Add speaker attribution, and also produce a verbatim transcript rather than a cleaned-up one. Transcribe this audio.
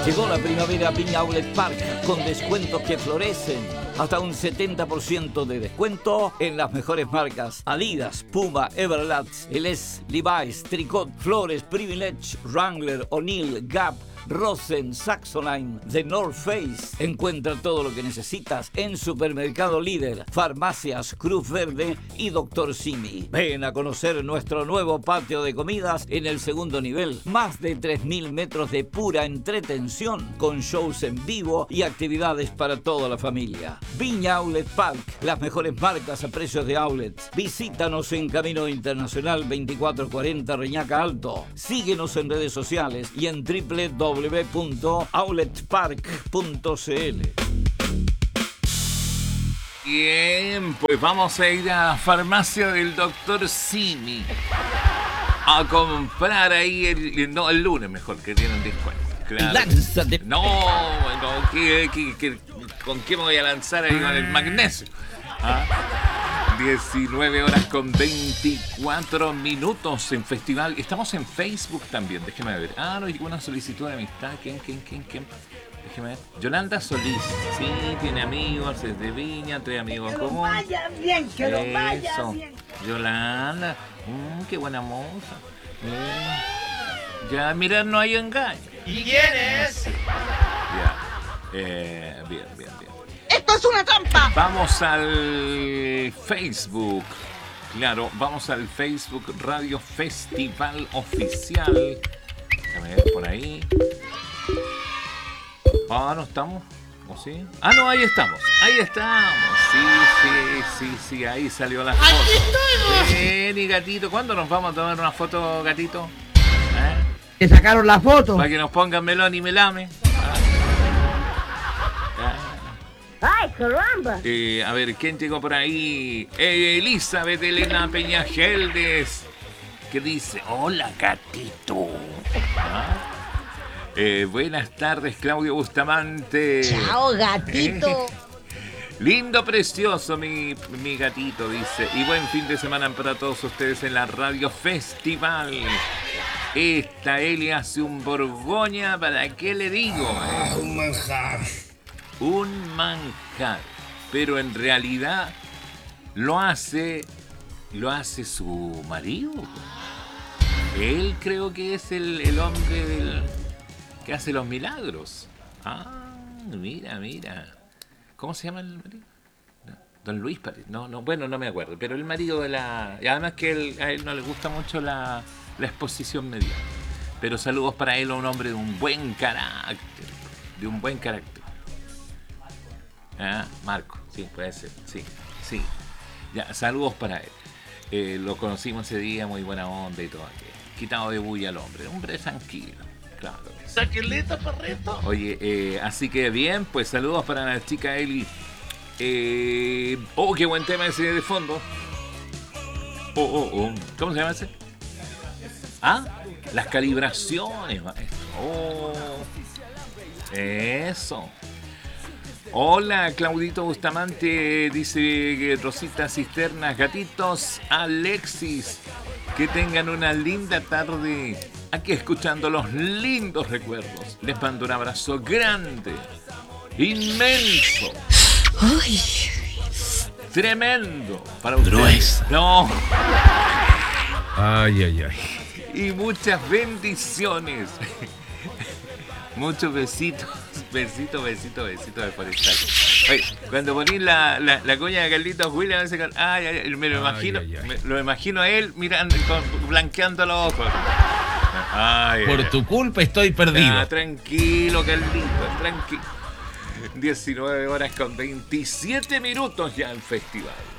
Speaker 1: Llegó la primavera a Viña Outlet Park con descuentos que florecen. Hasta un setenta por ciento de descuento en las mejores marcas: Adidas, Puma, Everlast, L S, Levi's, Tricot, Flores, Privilege, Wrangler, O'Neill, Gap, Rosen, Saxoline, The North Face. Encuentra todo lo que necesitas en Supermercado Líder, Farmacias Cruz Verde y Doctor Simi. Ven a conocer nuestro nuevo patio de comidas en el segundo nivel. Más de tres mil metros de pura entretención con shows en vivo y actividades para toda la familia. Viña Outlet Park, las mejores marcas a precios de outlet. Visítanos en Camino Internacional veinticuatro cuarenta Reñaca Alto. Síguenos en redes sociales y en w w w punto outlet park punto c l.
Speaker 2: Bien, pues vamos a ir a la farmacia del doctor Simi a comprar ahí el, no, el lunes mejor, que tienen descuento. Claro.
Speaker 1: Lánzate.
Speaker 2: No, no, ¿qué, qué, qué, ¿con qué me voy a lanzar ahí con el magnesio? ¿Ah? diecinueve horas con veinticuatro minutos en festival. Estamos en Facebook también, déjeme ver. Ah, no, llegó una solicitud de amistad. ¿Quién, quién, quién, quién? Déjeme ver. Yolanda Solís. Sí, tiene amigos desde Viña, tres amigos comunes.
Speaker 3: Que lo vaya bien, que lo vaya
Speaker 2: Eso.
Speaker 3: bien.
Speaker 2: Yolanda, mmm, qué buena moza. Mm. Ya, mirar, no hay engaño.
Speaker 4: ¿Y quién es?
Speaker 2: Ya. Eh, bien, bien, bien.
Speaker 3: ¡Esto es una trampa!
Speaker 2: Vamos al Facebook. Claro, vamos al Facebook Radio Festival Oficial. Déjame ver por ahí. Ah, ¿no estamos? ¿O sí? Ah, no, ahí estamos. Ahí estamos. Sí, sí, sí, sí. Ahí salió la foto.
Speaker 3: ¡Aquí estoy!
Speaker 2: Ven, y gatito. ¿Cuándo nos vamos a tomar una foto, gatito? ¿Eh?
Speaker 3: Que sacaron la foto.
Speaker 2: Para que nos pongan melón y melame.
Speaker 3: ¡Ay, caramba!
Speaker 2: Eh, a ver, ¿quién llegó por ahí? Eh, Elizabeth Elena Peñageldes, que dice: hola, gatito. ¿Ah? Eh, buenas tardes, Claudio Bustamante.
Speaker 3: ¡Chao, gatito!
Speaker 2: Eh, lindo, precioso, mi, mi gatito, dice. Y buen fin de semana para todos ustedes en la Radio Festival. Esta Eli hace un Borgoña, ¿para qué le digo?
Speaker 4: Ah, un manjar.
Speaker 2: Un manjar, pero en realidad lo hace lo hace su marido. Él creo que es el, el hombre del, que hace los milagros. Ah, mira, mira. ¿Cómo se llama el marido? No, Don Luis parece. No, no, bueno, no me acuerdo, pero el marido de la... Y además que él, a él no le gusta mucho la, la exposición mediática. Pero saludos para él, un hombre de un buen carácter, de un buen carácter. Ah, Marco, sí, puede ser, sí, sí. Ya, saludos para él. Eh, lo conocimos ese día, muy buena onda y todo aquello. Quitado de bulla al hombre, hombre tranquilo, claro.
Speaker 4: Saqueleta, perrito.
Speaker 2: Oye, eh, así que bien, pues saludos para la chica Eli. Eh, oh, qué buen tema ese de fondo. Oh, oh, oh. ¿Cómo se llama ese? Ah, las calibraciones, maestro. Oh, eso. Hola, Claudito Bustamante, dice Rosita Cisternas, gatitos, Alexis, que tengan una linda tarde aquí escuchando los lindos recuerdos. Les mando un abrazo grande, inmenso,
Speaker 5: Ay.
Speaker 2: tremendo para ustedes. No.
Speaker 6: Ay, ay, ay.
Speaker 2: Y muchas bendiciones. Muchos besitos, besitos, besitos, besitos de forestal. Oye, cuando ponís la, la, la coña de Carlitos William, ay, ay, me lo imagino,
Speaker 6: Ay, ay, ay.
Speaker 2: Me, lo imagino a él mirando, con, blanqueando los ojos. Ay,
Speaker 6: Por
Speaker 2: ay,
Speaker 6: tu culpa estoy perdido.
Speaker 2: ah, tranquilo, Carlitos, tranquilo. diecinueve horas con veintisiete minutos ya el festival.